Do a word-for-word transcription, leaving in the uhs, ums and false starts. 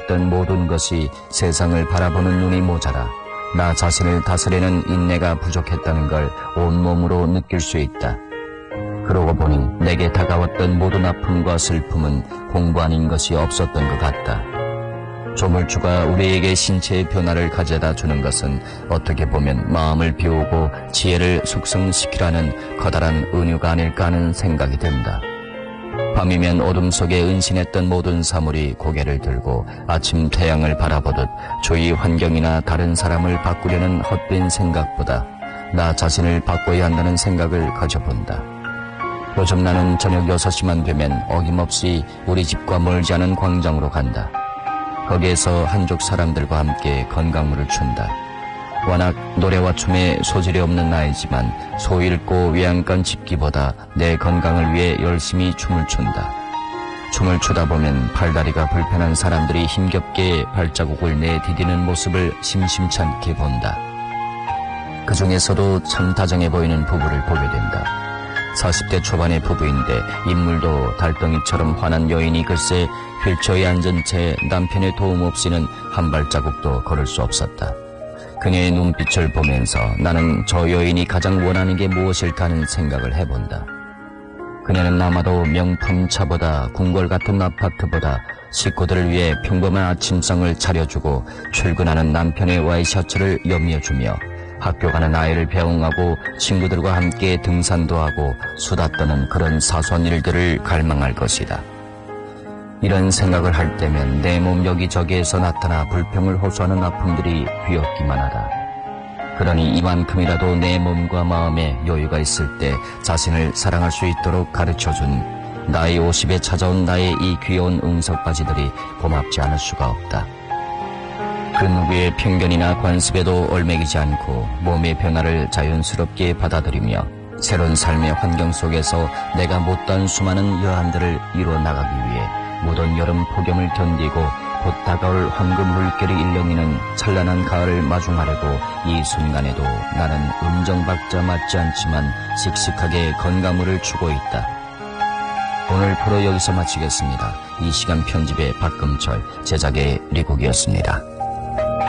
은신했던 모든 것이 세상을 바라보는 눈이 모자라 나 자신을 다스리는 인내가 부족했다는 걸 온몸으로 느낄 수 있다. 그러고 보니 내게 다가왔던 모든 아픔과 슬픔은 공부 아닌 것이 없었던 것 같다. 조물주가 우리에게 신체의 변화를 가져다 주는 것은 어떻게 보면 마음을 비우고 지혜를 숙성시키라는 커다란 은유가 아닐까 하는 생각이 든다. 밤이면 어둠 속에 은신했던 모든 사물이 고개를 들고 아침 태양을 바라보듯 주위 환경이나 다른 사람을 바꾸려는 헛된 생각보다 나 자신을 바꿔야 한다는 생각을 가져본다. 요즘 나는 저녁 여섯 시만 되면 어김없이 우리 집과 멀지 않은 광장으로 간다. 거기에서 한족 사람들과 함께 건강물을 춘다. 워낙 노래와 춤에 소질이 없는 나이지만 소 잃고 외양간 짚기보다 내 건강을 위해 열심히 춤을 춘다. 춤을 추다 보면 팔다리가 불편한 사람들이 힘겹게 발자국을 내디디는 모습을 심심찮게 본다. 그 중에서도 참 다정해 보이는 부부를 보게 된다. 사십 대 초반의 부부인데 인물도 달덩이처럼 환한 여인이 글쎄 휠체어에 앉은 채 남편의 도움 없이는 한 발자국도 걸을 수 없었다. 그녀의 눈빛을 보면서 나는 저 여인이 가장 원하는 게 무엇일까 하는 생각을 해본다. 그녀는 아마도 명품 차보다 궁궐 같은 아파트보다 식구들을 위해 평범한 아침상을 차려주고 출근하는 남편의 와이셔츠를 염려주며 학교 가는 아이를 배웅하고 친구들과 함께 등산도 하고 수다 떠는 그런 사소한 일들을 갈망할 것이다. 이런 생각을 할 때면 내 몸 여기저기에서 나타나 불평을 호소하는 아픔들이 귀엽기만 하다. 그러니 이만큼이라도 내 몸과 마음에 여유가 있을 때 자신을 사랑할 수 있도록 가르쳐준 나이 오십에 찾아온 나의 이 귀여운 응석바지들이 고맙지 않을 수가 없다. 그 누구의 편견이나 관습에도 얼매기지 않고 몸의 변화를 자연스럽게 받아들이며 새로운 삶의 환경 속에서 내가 못다한 수많은 여한들을 이뤄나가기 위해 무더운 여름 폭염을 견디고 곧 다가올 황금 물결이 일렁이는 찬란한 가을을 마중하려고 이 순간에도 나는 음정박자 맞지 않지만 씩씩하게 건강물을 추고 있다. 오늘 프로 여기서 마치겠습니다. 이 시간 편집의 박금철, 제작의 리국이었습니다.